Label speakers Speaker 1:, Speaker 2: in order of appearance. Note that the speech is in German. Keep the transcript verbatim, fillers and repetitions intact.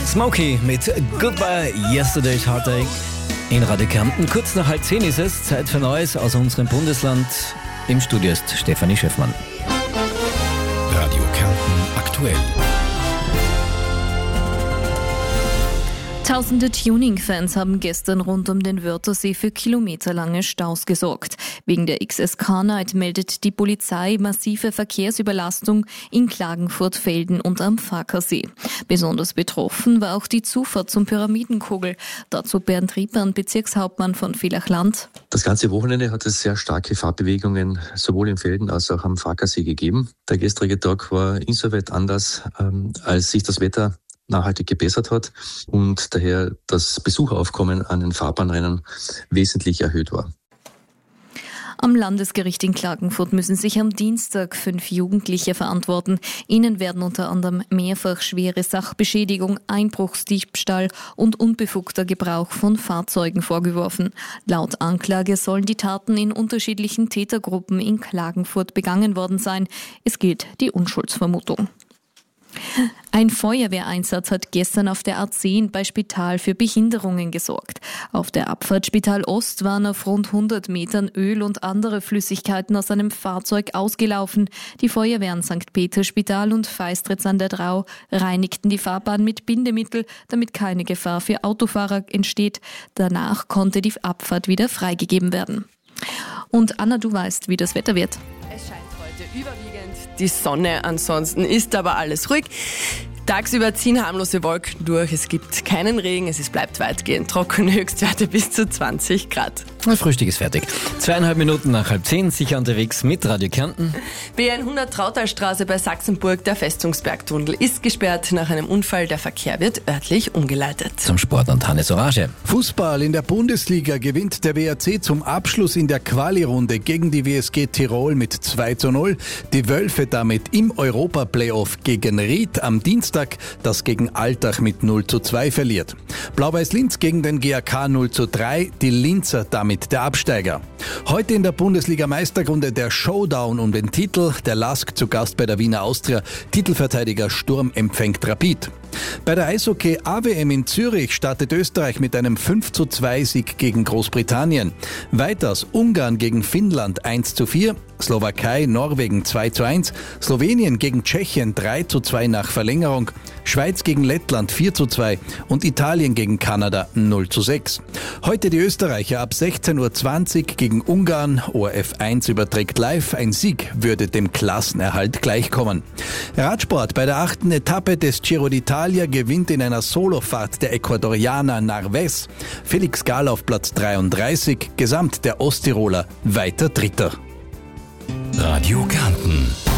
Speaker 1: Smokey mit Goodbye Yesterday's Heartache in Radio Kärnten. Kurz nach halb zehn ist es, Zeit für Neues aus unserem Bundesland. Im Studio ist Stefanie Schöffmann.
Speaker 2: Radio Kärnten aktuell.
Speaker 3: Tausende Tuning-Fans haben gestern rund um den Wörthersee für kilometerlange Staus gesorgt. Wegen der X S K-Night meldet die Polizei massive Verkehrsüberlastung in Klagenfurt-Velden und am Farkasee. Besonders betroffen war auch die Zufahrt zum Pyramidenkogel. Dazu Bernd Riepern, Bezirkshauptmann von Villach-Land.
Speaker 4: Das ganze Wochenende hat es sehr starke Fahrtbewegungen sowohl in Velden als auch am Farkasee gegeben. Der gestrige Tag war insoweit anders, ähm, als sich das Wetter nachhaltig gebessert hat und daher das Besucheraufkommen an den Fahrbahnrennen wesentlich erhöht war.
Speaker 3: Am Landesgericht in Klagenfurt müssen sich am Dienstag fünf Jugendliche verantworten. Ihnen werden unter anderem mehrfach schwere Sachbeschädigung, Einbruchsdiebstahl und unbefugter Gebrauch von Fahrzeugen vorgeworfen. Laut Anklage sollen die Taten in unterschiedlichen Tätergruppen in Klagenfurt begangen worden sein. Es gilt die Unschuldsvermutung. Ein Feuerwehreinsatz hat gestern auf der A zehn bei Spital für Behinderungen gesorgt. Auf der Abfahrt Spital Ost waren auf rund hundert Metern Öl und andere Flüssigkeiten aus einem Fahrzeug ausgelaufen. Die Feuerwehren Sankt Peter Spital und Feistritz an der Drau reinigten die Fahrbahn mit Bindemittel, damit keine Gefahr für Autofahrer entsteht. Danach konnte die Abfahrt wieder freigegeben werden. Und Anna, du weißt, wie das Wetter wird.
Speaker 5: Es scheint heute überwiegend die Sonne, ansonsten ist aber alles ruhig. Tagsüber ziehen harmlose Wolken durch, es gibt keinen Regen, es bleibt weitgehend trocken, Höchstwerte bis zu zwanzig Grad.
Speaker 1: Das Frühstück ist fertig. Zweieinhalb Minuten nach halb zehn, sicher unterwegs mit Radio Kärnten.
Speaker 5: B hundert Trautalstraße bei Sachsenburg, der Festungsbergtunnel ist gesperrt nach einem Unfall, der Verkehr wird örtlich umgeleitet.
Speaker 1: Zum Sport und Hannes Orage.
Speaker 6: Fußball in der Bundesliga gewinnt der W A C zum Abschluss in der Quali-Runde gegen die W S G Tirol mit zwei zu null. Die Wölfe damit im Europa-Playoff gegen Ried am Dienstag, das gegen Altach mit null zu zwei verliert. Blau-Weiß Linz gegen den G A K null zu drei, die Linzer damit der Absteiger. Heute in der Bundesliga-Meisterrunde der Showdown um den Titel, der Lask zu Gast bei der Wiener Austria, Titelverteidiger Sturm empfängt Rapid. Bei der Eishockey-A W M in Zürich startet Österreich mit einem fünf zu zwei Sieg gegen Großbritannien. Weiters Ungarn gegen Finnland eins zu vier, Slowakei, Norwegen zwei zu eins, Slowenien gegen Tschechien drei zu zwei nach Verlängerung, Schweiz gegen Lettland vier zu zwei und Italien gegen Kanada null zu sechs. Heute die Österreicher ab sechzehn Uhr zwanzig gegen Ungarn, O R F eins überträgt live, ein Sieg würde dem Klassenerhalt gleichkommen. Radsport bei der achten Etappe des Giro d'Italia gewinnt in einer Solofahrt der Ecuadorianer Narvaez. Felix Gall auf Platz dreiunddreißig, gesamt der Osttiroler weiter Dritter.
Speaker 2: Radio Kärnten.